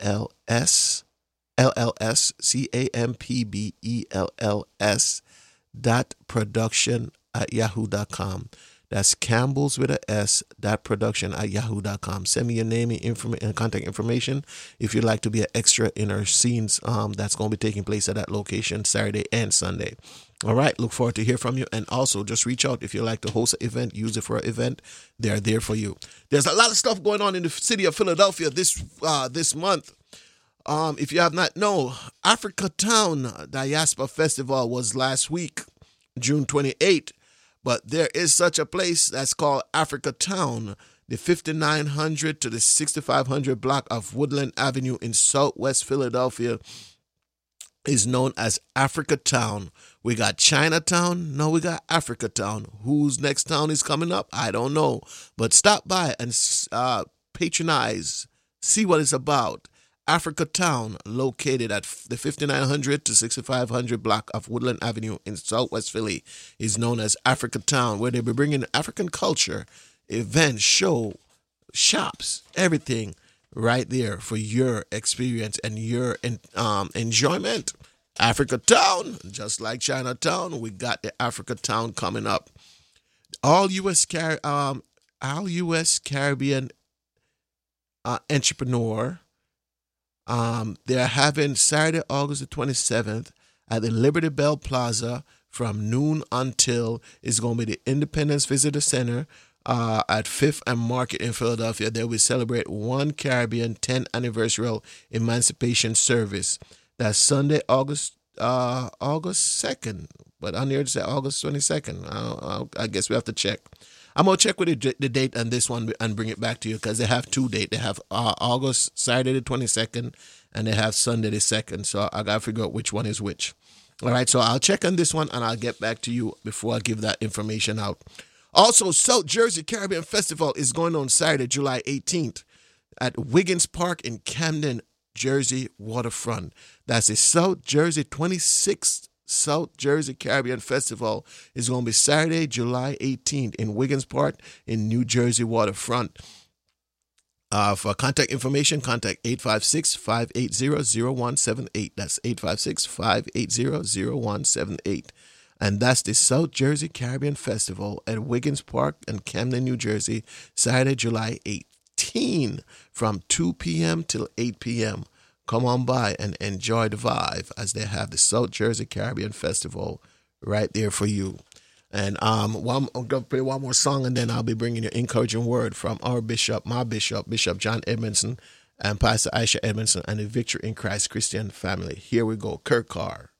CampbellsCampbells dot production at yahoo.com. That's Campbell's with a S dot production at yahoo.com. Send me your name and contact information if you'd like to be an extra in our scenes that's going to be taking place at that location Saturday and Sunday. All right, look forward to hear from you. And also just reach out if you like to host an event, use it for an event. They're there for you. There's a lot of stuff going on in the city of Philadelphia this month. If you have not known, Africa Town Diaspora Festival was last week, June 28th. But there is such a place that's called Africa Town. The 5900 to the 6500 block of Woodland Avenue in Southwest Philadelphia is known as Africa Town. We got Chinatown. No, we got Africa Town. Whose next town is coming up? I don't know. But stop by and patronize. See what it's about. Africa Town, located at the 5900 to 6500 block of Woodland Avenue in Southwest Philly, is known as Africa Town, where they'll be bringing African culture, events, show, shops, everything right there for your experience and your enjoyment. Africa Town, just like Chinatown, we got the Africa Town coming up. All U.S. Caribbean entrepreneur. They're having Saturday, August the 27th at the Liberty Bell Plaza from noon until it's going to be the Independence Visitor Center at 5th and Market in Philadelphia. They will celebrate One Caribbean 10th Anniversary Emancipation Service. That's Sunday, August 2nd. But on here it says August 22nd. I guess we have to check. I'm going to check with the date on this one and bring it back to you because they have two dates. They have August, Saturday the 22nd, and they have Sunday the 2nd. So I got to figure out which one is which. All right, so I'll check on this one, and I'll get back to you before I give that information out. Also, South Jersey Caribbean Festival is going on Saturday, July 18th at Wiggins Park in Camden, Jersey waterfront. That's the South Jersey 26th South Jersey Caribbean Festival is going to be Saturday, July 18th in Wiggins Park in New Jersey waterfront. For contact information, contact 856-580-0178. That's 856-580-0178. And that's the South Jersey Caribbean Festival at Wiggins Park in Camden, New Jersey, Saturday, July 18 from 2 p.m. till 8 p.m. Come on by and enjoy the vibe as they have the South Jersey Caribbean Festival right there for you. And I'm going to play one more song, and then I'll be bringing you an encouraging word from our bishop, my bishop, Bishop John Edmondson, and Pastor Aisha Edmondson, and the Victory in Christ Christian family. Here we go, Kirk Carr.